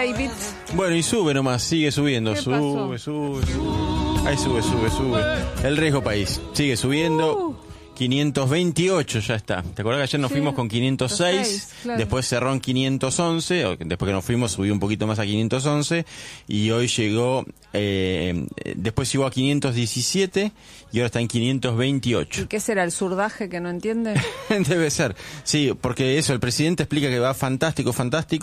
David. Bueno, y sube nomás, sigue subiendo. Sube. Ahí sube. El riesgo país sigue subiendo. 528 ya está. ¿Te acuerdas que ayer nos fuimos con 506? Claro. Después cerró en 511. Después que nos fuimos subió un poquito más a 511. Y hoy llegó, después llegó a 517 y ahora está en 528. ¿Y qué será, el surdaje que no entiende? Debe ser. Sí, porque eso, el presidente explica que va fantástico,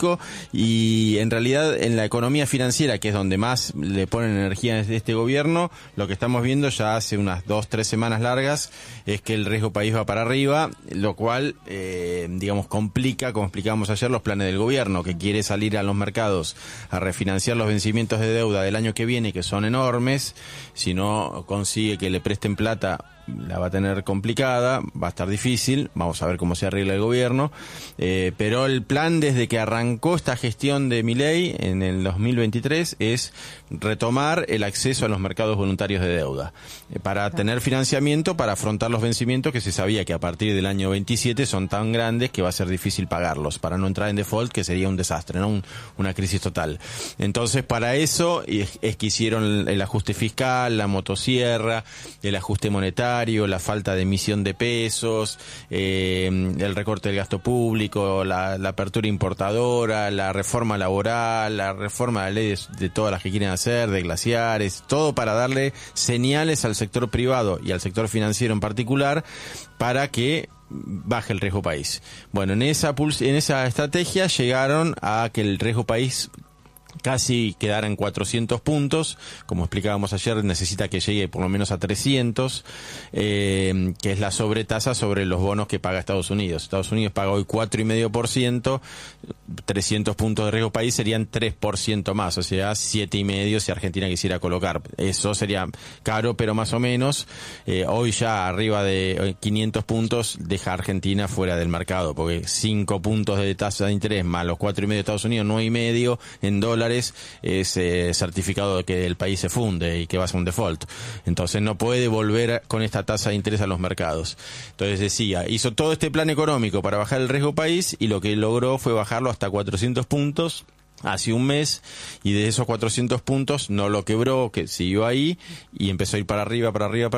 y en realidad en la economía financiera, que es donde más le ponen energía a este gobierno, lo que estamos viendo ya hace unas 2-3 semanas largas es que el riesgo país va para arriba, lo cual, digamos, complica, como explicábamos ayer, los planes del gobierno, que quiere salir a los mercados a refinanciar los vencimientos de deuda del año que viene, que son enormes. Si no consigue que le presten plata, la va a tener complicada, va a estar difícil, vamos a ver cómo se arregla el gobierno, pero el plan desde que arrancó esta gestión de Milei en el 2023 es retomar el acceso a los mercados voluntarios de deuda, para tener financiamiento para afrontar los vencimientos que se sabía que a partir del año 27 son tan grandes que va a ser difícil pagarlos, para no entrar en default, que sería un desastre, ¿no? Una crisis total. Entonces, para eso es que hicieron el ajuste fiscal, la motosierra, el ajuste monetario, la falta de emisión de pesos, el recorte del gasto público, la apertura importadora, la reforma laboral, la reforma de leyes de todas las que quieren hacer, de glaciares, todo para darle señales al sector privado y al sector financiero en particular para que baje el riesgo país. Bueno, en esa estrategia llegaron a que el riesgo país casi quedara en 400 puntos, como explicábamos ayer, necesita que llegue por lo menos a 300, que es la sobretasa sobre los bonos que paga Estados Unidos. Estados Unidos paga hoy 4,5%, 300 puntos de riesgo país serían 3% más, o sea, 7,5% si Argentina quisiera colocar. Eso sería caro, pero más o menos. Hoy ya arriba de 500 puntos deja a Argentina fuera del mercado, porque 5 puntos de tasa de interés más los 4,5% de Estados Unidos, 9,5% en dólares, es certificado de que el país se funde y que va a ser un default. Entonces no puede volver con esta tasa de interés a los mercados. Entonces decía, hizo todo este plan económico para bajar el riesgo país y lo que logró fue bajarlo hasta 400 puntos hace un mes, y de esos 400 puntos no lo quebró, que siguió ahí y empezó a ir para arriba,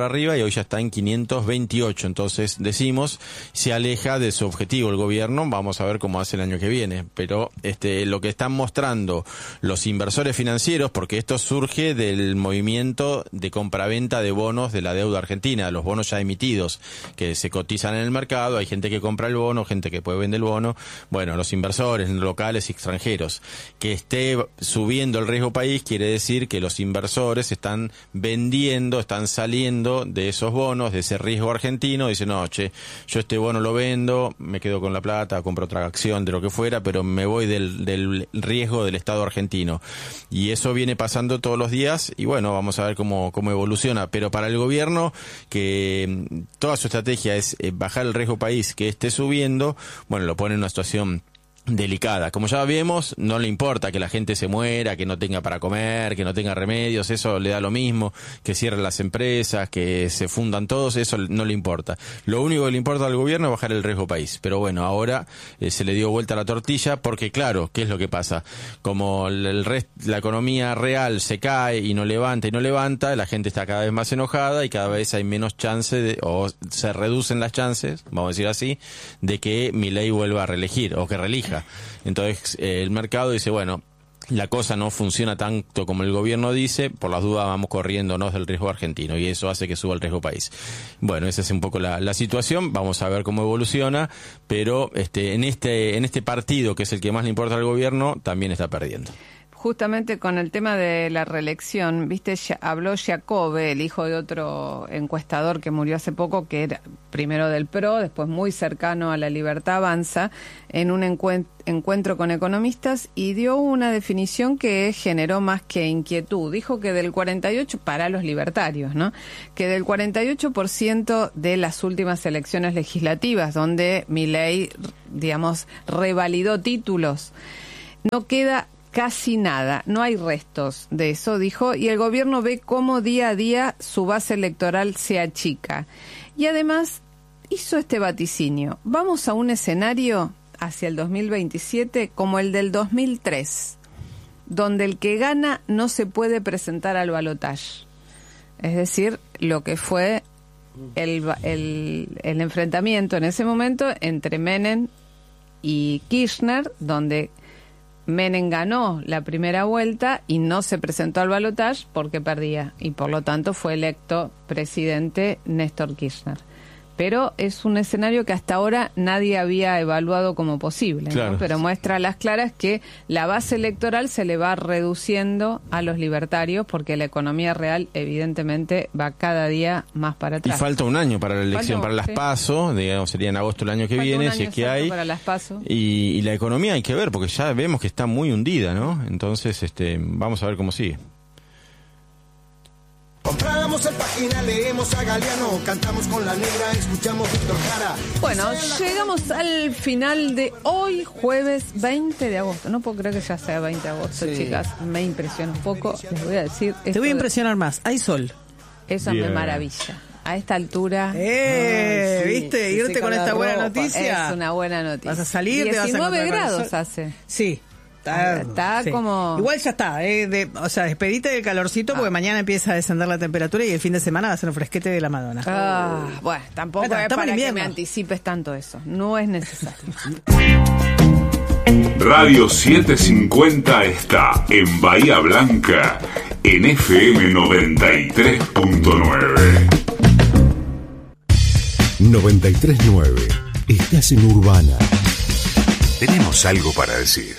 y hoy ya está en 528. Entonces decimos, se aleja de su objetivo el gobierno. Vamos a ver cómo hace el año que viene, pero lo que están mostrando los inversores financieros, porque esto surge del movimiento de compraventa de bonos de la deuda argentina, los bonos ya emitidos que se cotizan en el mercado, hay gente que compra el bono, gente que puede vender el bono. Bueno, los inversores locales y extranjeros, que esté subiendo el riesgo país quiere decir que los inversores están vendiendo, están saliendo de esos bonos, de ese riesgo argentino. Dicen, no, yo este bono lo vendo, me quedo con la plata, compro otra acción de lo que fuera, pero me voy del riesgo del Estado argentino. Y eso viene pasando todos los días y bueno, vamos a ver cómo evoluciona. Pero para el gobierno, que toda su estrategia es bajar el riesgo país, que esté subiendo, bueno, lo pone en una situación delicada. Como ya vemos, no le importa que la gente se muera, que no tenga para comer, que no tenga remedios, eso le da lo mismo, que cierren las empresas, que se fundan todos, eso no le importa. Lo único que le importa al gobierno es bajar el riesgo país. Pero bueno, ahora se le dio vuelta la tortilla porque claro, ¿qué es lo que pasa? Como la economía real se cae y no levanta, la gente está cada vez más enojada y cada vez hay menos chances o se reducen las chances, vamos a decir así, de que Milei vuelva a reelegir o que reelija. Entonces el mercado dice, bueno, la cosa no funciona tanto como el gobierno dice, por las dudas vamos corriéndonos del riesgo argentino y eso hace que suba el riesgo país. Bueno, esa es un poco la situación, vamos a ver cómo evoluciona, pero en este partido, que es el que más le importa al gobierno, también está perdiendo. Justamente con el tema de la reelección, viste, habló Giacobbe, el hijo de otro encuestador que murió hace poco, que era primero del PRO, después muy cercano a la Libertad Avanza, en un encuentro con economistas, y dio una definición que generó más que inquietud. Dijo que del 48%, para los libertarios, ¿no?, que del 48% de las últimas elecciones legislativas, donde Milei, digamos, revalidó títulos, no queda casi nada, no hay restos de eso, dijo, y el gobierno ve cómo día a día su base electoral se achica. Y además hizo este vaticinio: vamos a un escenario hacia el 2027 como el del 2003. donde el que gana no se puede presentar al balotaje. Es decir, lo que fue el enfrentamiento en ese momento entre Menem y Kirchner, donde Menem ganó la primera vuelta y no se presentó al balotaje porque perdía, y por lo tanto fue electo presidente Néstor Kirchner. Pero es un escenario que hasta ahora nadie había evaluado como posible, claro, ¿no? Pero muestra a las claras que la base electoral se le va reduciendo a los libertarios porque la economía real evidentemente va cada día más para atrás. Y falta un año para la elección, para las PASO, digamos, sería en agosto el año que viene, si es que hay. Para las PASO. Y la economía hay que ver, porque ya vemos que está muy hundida, ¿no? Entonces, vamos a ver cómo sigue. Compramos el Página, leemos a Galeano, cantamos con la negra, escuchamos Víctor Jara. Bueno, llegamos al final de hoy, jueves 20 de agosto. No puedo creer que ya sea 20 de agosto, sí. Chicas. Me impresiona un poco, les voy a decir. Te voy a impresionar más, hay sol. Eso me maravilla. A esta altura. Sí, ¿viste? Irte con esta buena noticia. Es una buena noticia. Vas a salir, 19 te vas a encontrar grados hace. Sí. Está sí. como... Igual ya está, o sea, despedite del calorcito porque mañana empieza a descender la temperatura y el fin de semana va a ser un fresquete de la Madonna. Bueno, tampoco es para que me anticipes tanto eso. No es necesario. Radio 750 está en Bahía Blanca en FM 93.9. 93.9. Estás en Urbana. Tenemos algo para decir.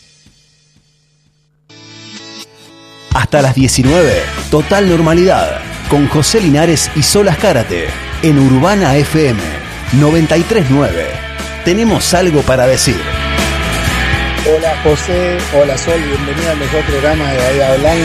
Hasta las 19, Total Normalidad, con José Linares y Sol Azcárate, en Urbana FM 93.9. Tenemos algo para decir. Hola José, hola Sol, bienvenida al mejor programa de Bahía Blanca.